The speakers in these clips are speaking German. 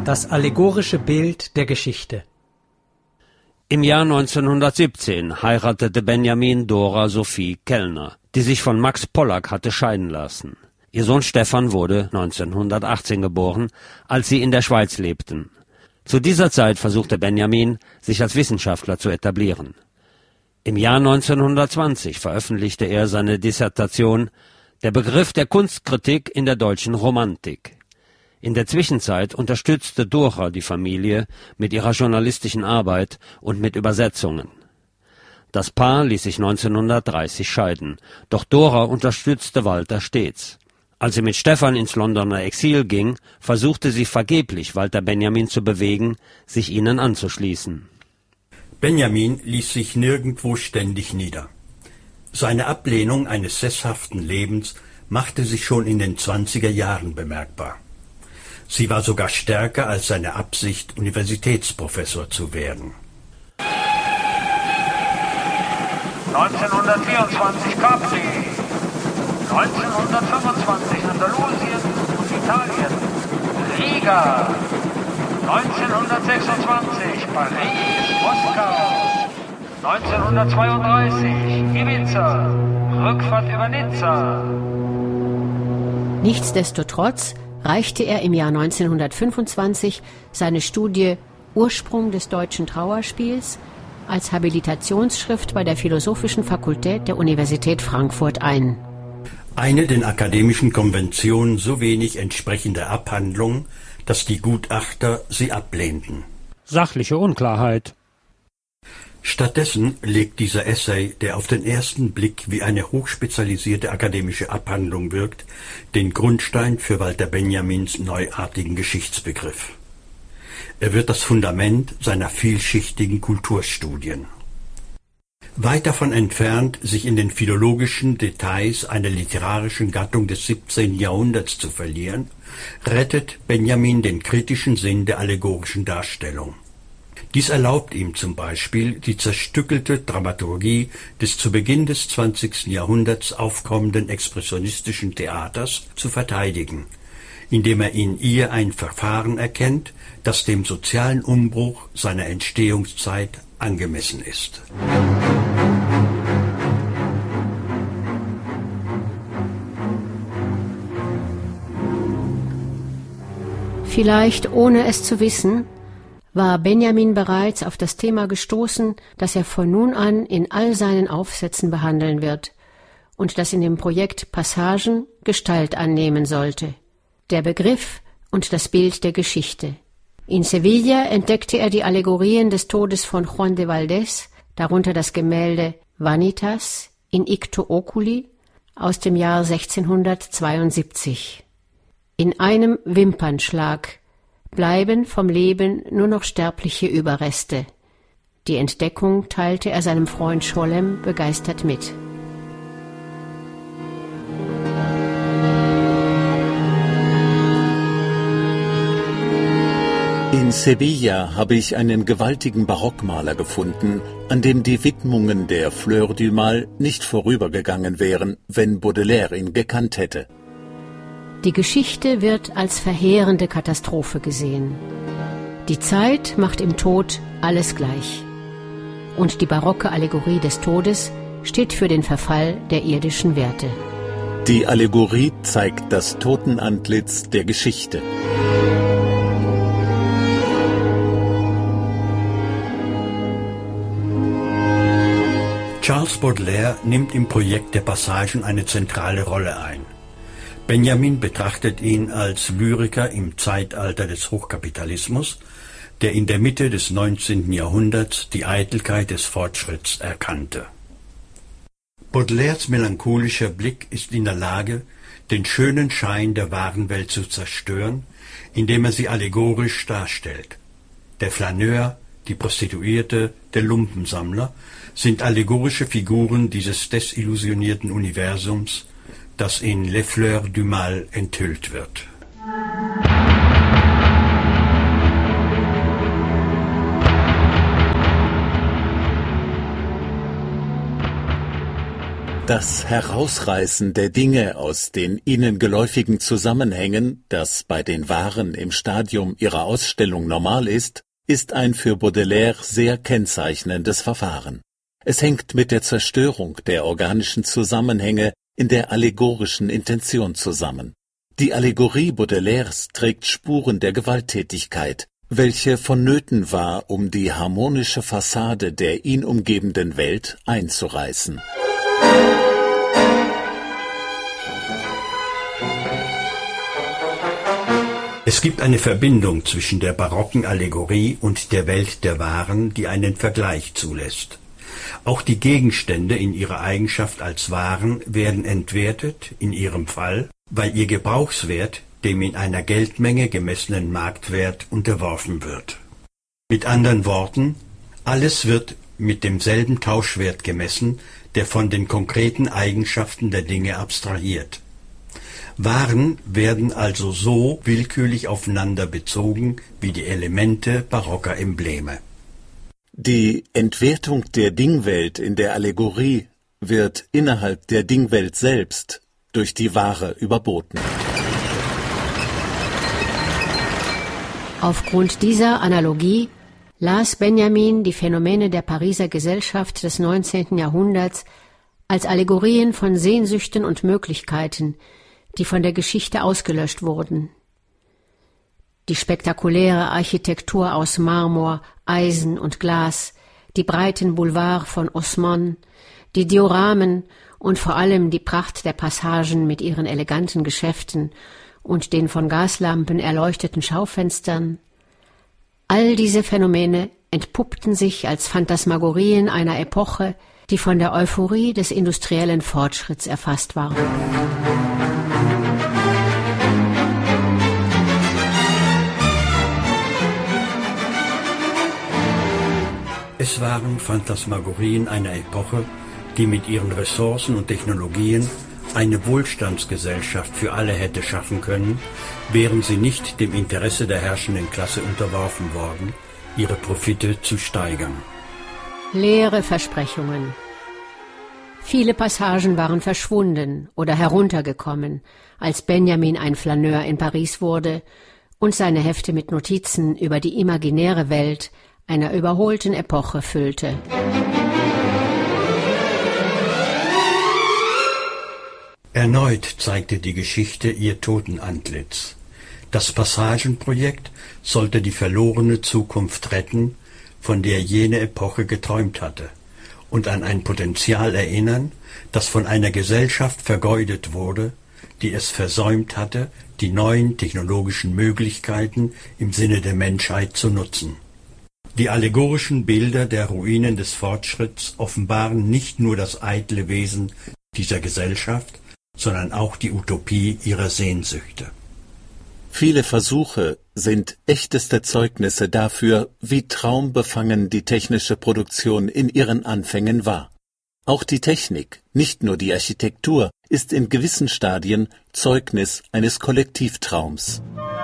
Das allegorische Bild der Geschichte. Im Jahr 1917 heiratete Benjamin Dora Sophie Kellner, die sich von Max Pollack hatte scheiden lassen. Ihr Sohn Stefan wurde 1918 geboren, als sie in der Schweiz lebten. Zu dieser Zeit versuchte Benjamin, sich als Wissenschaftler zu etablieren. Im Jahr 1920 veröffentlichte er seine Dissertation »Der Begriff der Kunstkritik in der deutschen Romantik«. In der Zwischenzeit unterstützte Dora die Familie mit ihrer journalistischen Arbeit und mit Übersetzungen. Das Paar ließ sich 1930 scheiden, doch Dora unterstützte Walter stets. Als sie mit Stefan ins Londoner Exil ging, versuchte sie vergeblich, Walter Benjamin zu bewegen, sich ihnen anzuschließen. Benjamin ließ sich nirgendwo ständig nieder. Seine Ablehnung eines sesshaften Lebens machte sich schon in den 20er Jahren bemerkbar. Sie war sogar stärker als seine Absicht, Universitätsprofessor zu werden. 1924 Capri, 1925 Andalusien und Italien, Riga, 1926 Paris, Moskau, 1932 Ibiza, Rückfahrt über Nizza. Nichtsdestotrotz reichte er im Jahr 1925 seine Studie Ursprung des deutschen Trauerspiels als Habilitationsschrift bei der Philosophischen Fakultät der Universität Frankfurt ein. Eine den akademischen Konventionen so wenig entsprechende Abhandlung, dass die Gutachter sie ablehnten. Sachliche Unklarheit. Stattdessen legt dieser Essay, der auf den ersten Blick wie eine hochspezialisierte akademische Abhandlung wirkt, den Grundstein für Walter Benjamins neuartigen Geschichtsbegriff. Er wird das Fundament seiner vielschichtigen Kulturstudien. Weit davon entfernt, sich in den philologischen Details einer literarischen Gattung des 17. Jahrhunderts zu verlieren, rettet Benjamin den kritischen Sinn der allegorischen Darstellung. Dies erlaubt ihm zum Beispiel, die zerstückelte Dramaturgie des zu Beginn des 20. Jahrhunderts aufkommenden expressionistischen Theaters zu verteidigen, indem er in ihr ein Verfahren erkennt, das dem sozialen Umbruch seiner Entstehungszeit angemessen ist. Vielleicht ohne es zu wissen, war Benjamin bereits auf das Thema gestoßen, das er von nun an in all seinen Aufsätzen behandeln wird und das in dem Projekt Passagen Gestalt annehmen sollte: der Begriff und das Bild der Geschichte. In Sevilla entdeckte er die Allegorien des Todes von Juan de Valdés, darunter das Gemälde Vanitas in icto oculi aus dem Jahr 1672. In einem Wimpernschlag bleiben vom Leben nur noch sterbliche Überreste. Die Entdeckung teilte er seinem Freund Scholem begeistert mit. In Sevilla habe ich einen gewaltigen Barockmaler gefunden, an dem die Widmungen der Fleur du Mal nicht vorübergegangen wären, wenn Baudelaire ihn gekannt hätte. Die Geschichte wird als verheerende Katastrophe gesehen. Die Zeit macht im Tod alles gleich. Und die barocke Allegorie des Todes steht für den Verfall der irdischen Werte. Die Allegorie zeigt das Totenantlitz der Geschichte. Charles Baudelaire nimmt im Projekt der Passagen eine zentrale Rolle ein. Benjamin betrachtet ihn als Lyriker im Zeitalter des Hochkapitalismus, der in der Mitte des 19. Jahrhunderts die Eitelkeit des Fortschritts erkannte. Baudelaires melancholischer Blick ist in der Lage, den schönen Schein der wahren Welt zu zerstören, indem er sie allegorisch darstellt. Der Flaneur, die Prostituierte, der Lumpensammler sind allegorische Figuren dieses desillusionierten Universums, das in Les Fleurs du Mal enthüllt wird. Das Herausreißen der Dinge aus den ihnen geläufigen Zusammenhängen, das bei den Waren im Stadium ihrer Ausstellung normal ist ein für Baudelaire sehr kennzeichnendes Verfahren. Es hängt mit der Zerstörung der organischen Zusammenhänge in der allegorischen Intention zusammen. Die Allegorie Baudelaires trägt Spuren der Gewalttätigkeit, welche vonnöten war, um die harmonische Fassade der ihn umgebenden Welt einzureißen. Es gibt eine Verbindung zwischen der barocken Allegorie und der Welt der Waren, die einen Vergleich zulässt. Auch die Gegenstände in ihrer Eigenschaft als Waren werden entwertet, in ihrem Fall, weil ihr Gebrauchswert dem in einer Geldmenge gemessenen Marktwert unterworfen wird. Mit anderen Worten, alles wird mit demselben Tauschwert gemessen, der von den konkreten Eigenschaften der Dinge abstrahiert. Waren werden also so willkürlich aufeinander bezogen wie die Elemente barocker Embleme. Die Entwertung der Dingwelt in der Allegorie wird innerhalb der Dingwelt selbst durch die Ware überboten. Aufgrund dieser Analogie las Benjamin die Phänomene der Pariser Gesellschaft des 19. Jahrhunderts als Allegorien von Sehnsüchten und Möglichkeiten, die von der Geschichte ausgelöscht wurden. Die spektakuläre Architektur aus Marmor, Eisen und Glas, die breiten Boulevards von Haussmann, die Dioramen und vor allem die Pracht der Passagen mit ihren eleganten Geschäften und den von Gaslampen erleuchteten Schaufenstern. All diese Phänomene entpuppten sich als Phantasmagorien einer Epoche, die von der Euphorie des industriellen Fortschritts erfasst war. Es waren Phantasmagorien einer Epoche, die mit ihren Ressourcen und Technologien eine Wohlstandsgesellschaft für alle hätte schaffen können, wären sie nicht dem Interesse der herrschenden Klasse unterworfen worden, ihre Profite zu steigern. Leere Versprechungen. Viele Passagen waren verschwunden oder heruntergekommen, als Benjamin ein Flaneur in Paris wurde und seine Hefte mit Notizen über die imaginäre Welt einer überholten Epoche füllte. Erneut zeigte die Geschichte ihr Totenantlitz. Das Passagenprojekt sollte die verlorene Zukunft retten, von der jene Epoche geträumt hatte, und an ein Potenzial erinnern, das von einer Gesellschaft vergeudet wurde, die es versäumt hatte, die neuen technologischen Möglichkeiten im Sinne der Menschheit zu nutzen. Die allegorischen Bilder der Ruinen des Fortschritts offenbaren nicht nur das eitle Wesen dieser Gesellschaft, sondern auch die Utopie ihrer Sehnsüchte. Viele Versuche sind echteste Zeugnisse dafür, wie traumbefangen die technische Produktion in ihren Anfängen war. Auch die Technik, nicht nur die Architektur, ist in gewissen Stadien Zeugnis eines Kollektivtraums.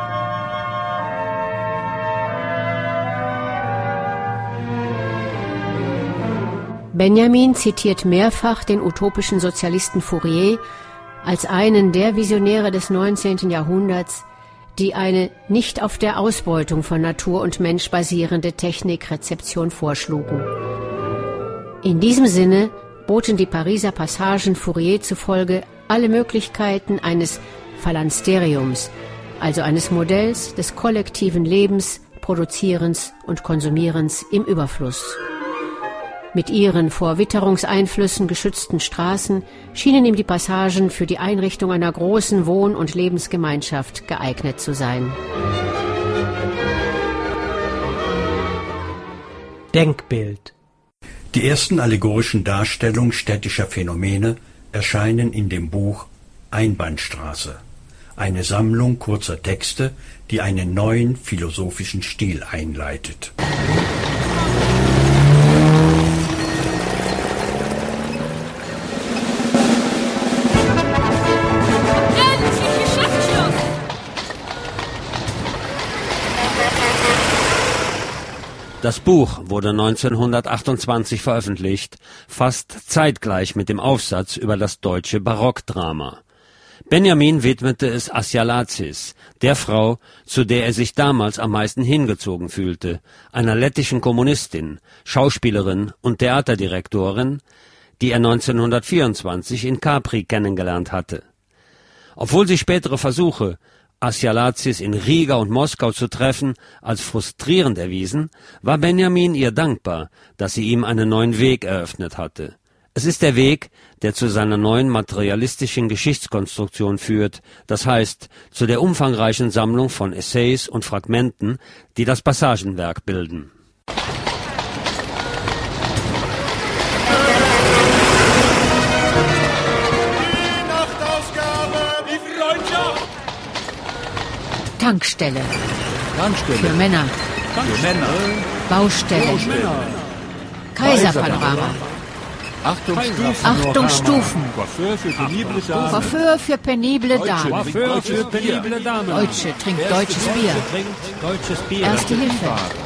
Benjamin zitiert mehrfach den utopischen Sozialisten Fourier als einen der Visionäre des 19. Jahrhunderts, die eine nicht auf der Ausbeutung von Natur und Mensch basierende Technikrezeption vorschlugen. In diesem Sinne boten die Pariser Passagen Fourier zufolge alle Möglichkeiten eines Phalansteriums, also eines Modells des kollektiven Lebens, Produzierens und Konsumierens im Überfluss. Mit ihren vor Witterungseinflüssen geschützten Straßen schienen ihm die Passagen für die Einrichtung einer großen Wohn- und Lebensgemeinschaft geeignet zu sein. Denkbild. Die ersten allegorischen Darstellungen städtischer Phänomene erscheinen in dem Buch Einbahnstraße, eine Sammlung kurzer Texte, die einen neuen philosophischen Stil einleitet. Das Buch wurde 1928 veröffentlicht, fast zeitgleich mit dem Aufsatz über das deutsche Barockdrama. Benjamin widmete es Asialazis, der Frau, zu der er sich damals am meisten hingezogen fühlte, einer lettischen Kommunistin, Schauspielerin und Theaterdirektorin, die er 1924 in Capri kennengelernt hatte. Obwohl sich spätere Versuche, Asialazis in Riga und Moskau zu treffen, als frustrierend erwiesen, war Benjamin ihr dankbar, dass sie ihm einen neuen Weg eröffnet hatte. Es ist der Weg, der zu seiner neuen materialistischen Geschichtskonstruktion führt, das heißt zu der umfangreichen Sammlung von Essays und Fragmenten, die das Passagenwerk bilden. Tankstelle. Für Männer. Baustelle. Kaiserpanorama. Achtung Stufen. Coiffeur für penible Damen. Deutsche trinkt deutsches Bier. Erste Hilfe.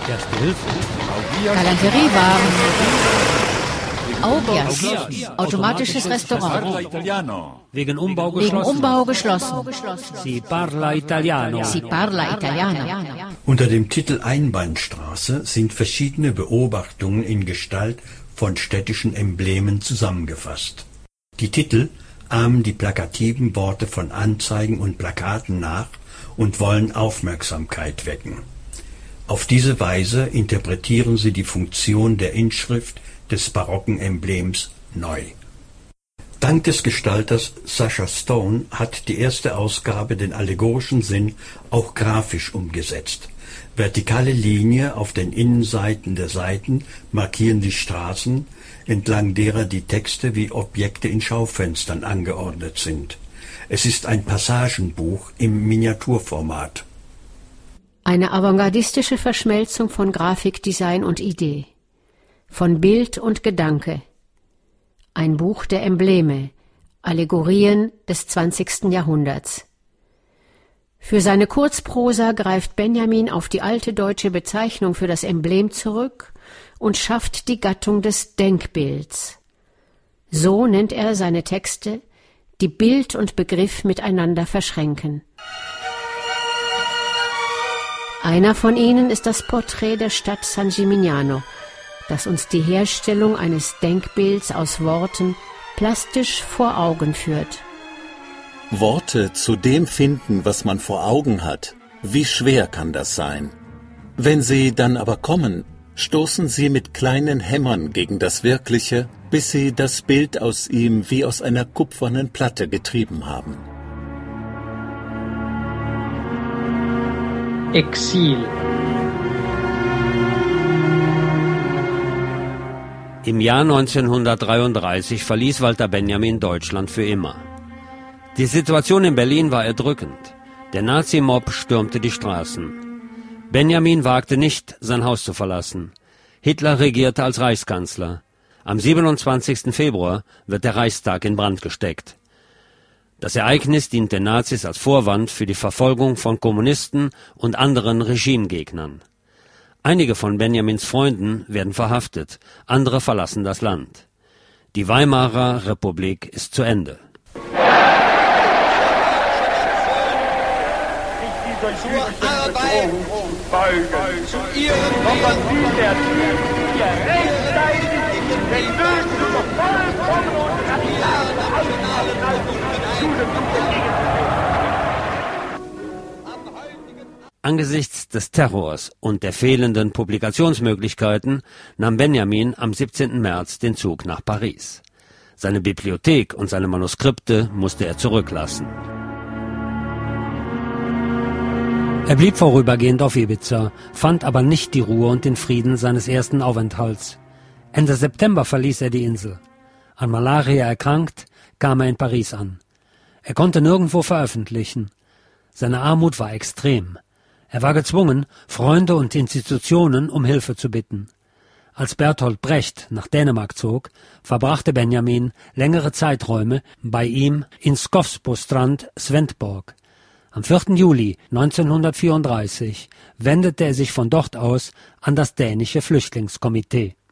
Galanteriewaren. Augias. Automatisches Restaurant. Wegen Umbau geschlossen. Si parla italiano. Unter dem Titel Einbahnstraße sind verschiedene Beobachtungen in Gestalt von städtischen Emblemen zusammengefasst. Die Titel ahmen die plakativen Worte von Anzeigen und Plakaten nach und wollen Aufmerksamkeit wecken. Auf diese Weise interpretieren sie die Funktion der Inschrift des barocken Emblems neu. Dank des Gestalters Sasha Stone hat die erste Ausgabe den allegorischen Sinn auch grafisch umgesetzt. Vertikale Linie auf den Innenseiten der Seiten markieren die Straßen, entlang derer die Texte wie Objekte in Schaufenstern angeordnet sind. Es ist ein Passagenbuch im Miniaturformat. Eine avantgardistische Verschmelzung von Grafik, Design und Idee. Von Bild und Gedanke. Ein Buch der Embleme, Allegorien des 20. Jahrhunderts. Für seine Kurzprosa greift Benjamin auf die alte deutsche Bezeichnung für das Emblem zurück und schafft die Gattung des Denkbilds. So nennt er seine Texte, die Bild und Begriff miteinander verschränken. Einer von ihnen ist das Porträt der Stadt San Gimignano, das uns die Herstellung eines Denkbilds aus Worten plastisch vor Augen führt. Worte zu dem finden, was man vor Augen hat. Wie schwer kann das sein? Wenn sie dann aber kommen, stoßen sie mit kleinen Hämmern gegen das Wirkliche, bis sie das Bild aus ihm wie aus einer kupfernen Platte getrieben haben. Exil. Im Jahr 1933 verließ Walter Benjamin Deutschland für immer. Die Situation in Berlin war erdrückend. Der Nazi-Mob stürmte die Straßen. Benjamin wagte nicht, sein Haus zu verlassen. Hitler regierte als Reichskanzler. Am 27. Februar wird der Reichstag in Brand gesteckt. Das Ereignis dient den Nazis als Vorwand für die Verfolgung von Kommunisten und anderen Regimegegnern. Einige von Benjamins Freunden werden verhaftet, andere verlassen das Land. Die Weimarer Republik ist zu Ende. Zur Arbeit beugen, zu ihrem Leben der Tür, rechtzeitig den Bösen vollkommen und Angesichts des Terrors und der fehlenden Publikationsmöglichkeiten nahm Benjamin am 17. März den Zug nach Paris. Seine Bibliothek und seine Manuskripte musste er zurücklassen. Er blieb vorübergehend auf Ibiza, fand aber nicht die Ruhe und den Frieden seines ersten Aufenthalts. Ende September verließ er die Insel. An Malaria erkrankt, kam er in Paris an. Er konnte nirgendwo veröffentlichen. Seine Armut war extrem. Er war gezwungen, Freunde und Institutionen um Hilfe zu bitten. Als Bertolt Brecht nach Dänemark zog, verbrachte Benjamin längere Zeiträume bei ihm in Skofsbostrand, Svendborg. Am 4. Juli 1934 wendete er sich von dort aus an das dänische Flüchtlingskomitee.